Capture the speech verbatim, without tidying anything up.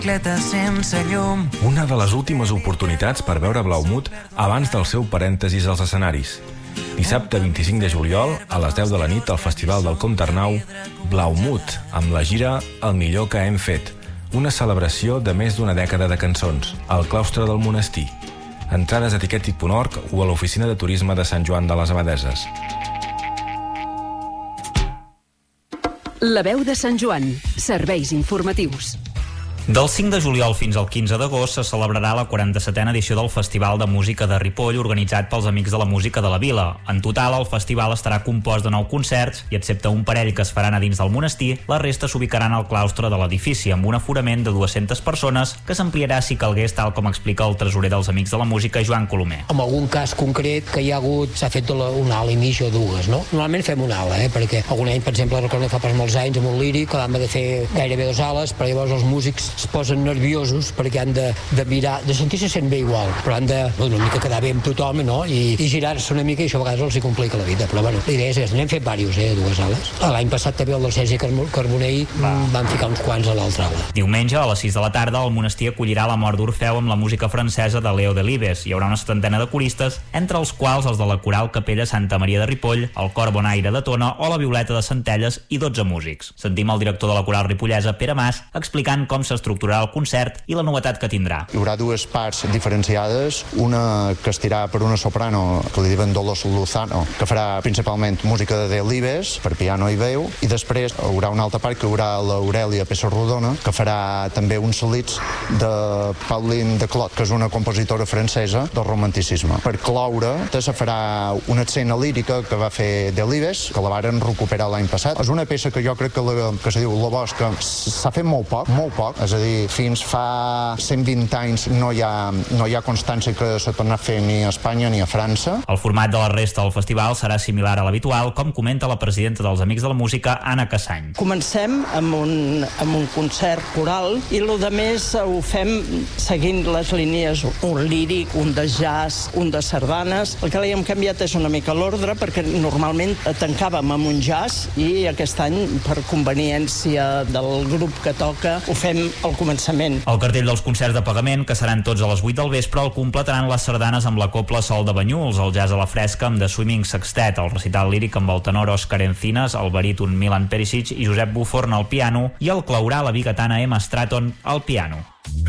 bicicleta sense llum. Una de les últimes oportunitats per veure Blaumut abans del seu parèntesis als escenaris. Dissabte vint-i-cinc de juliol, a les deu de la nit, al Festival del Comte Arnau, Blaumut, amb la gira El millor que hem fet, una celebració de més d'una dècada de cançons, al claustre del monestir. Entrades a tiquetit punt org o a l'oficina de turisme de Sant Joan de les Abadeses. La veu de Sant Joan. Serveis informatius. Del cinc de juliol fins al quinze d'agost se celebrarà la quaranta-setena edició del Festival de Música de Ripoll, organitzat pels Amics de la Música de la Vila. En total, el festival estarà compost de nou concerts i, excepte un parell que es faran a dins del monestir, la resta s'ubicaran al claustre de l'edifici, amb un aforament de dues-centes persones que s'ampliarà si calgués, tal com explica el tresorer dels Amics de la Música, Joan Colomer. En algun cas concret que hi ha hagut, s'ha fet una ala i mig o dues, no? Normalment fem una ala, eh? Perquè algun any, per exemple, recordo fa pas molts anys, amb un líric, que vam de fer gairebé dues ales, però llavors els músics es posen nerviosos perquè han de, de mirar, de sentir-se sent bé igual, però han de una mica quedar bé amb tothom, no? I, i girar-se una mica, i això a vegades els hi complica la vida, però bueno, la idea és que n'hem fet diversos, eh, dues ales. L'any passat també el del Sergi Carbonell van ficar uns quants a l'altra ala. Diumenge, a les sis de la tarda, el monestir acollirà la mort d'Orfeu amb la música francesa de Leo Delibes. Hi haurà una setantena de coristes, entre els quals els de la Coral Capella Santa Maria de Ripoll, el Cor Bonaire de Tona o la Violeta de Centelles i dotze músics. Sentim el director de la Coral Ripollesa, Pere Mas, explicant com s'estructurarà el concert i la novetat que tindrà. Hi haurà dues parts diferenciades, una que estirà per una soprano que li diuen Dolors Luzano, que farà principalment música de Delibes per piano i veu, i després hi haurà una altra part que hi haurà l'Aurèlia Pessarrodona, que farà també uns solits de Pauline de Clot, que és una compositora francesa del romanticisme. Per cloure, se farà una escena lírica que va fer Delibes, que la varen recuperar l'any passat. És una peça que jo crec que, la, que se diu La Bosca s'ha fet molt poc, molt poc, és a dir, fins fa cent vint anys no hi ha, no hi ha constància que se torna a fer ni a Espanya ni a França. El format de la resta del festival serà similar a l'habitual, com comenta la presidenta dels Amics de la Música, Anna Cassany. Comencem amb un, amb un concert coral i el de més ho fem seguint les línies, un líric, un de jazz, un de sardanes. El que li hem canviat és una mica l'ordre, perquè normalment tancàvem amb un jazz i aquest any, per conveniència del grup que toca, ho fem al començament. El cartell dels concerts de pagament, que seran tots a les vuit del vespre, el completaran les sardanes amb la Copla Sol de Banyuls, el jazz a la fresca amb The Swimming Sextet, el recital líric amb el tenor Òscar Encinas, el baríton Milan Perisic i Josep Buforn al piano, i el claurà la bigatana Emma Stratton al piano.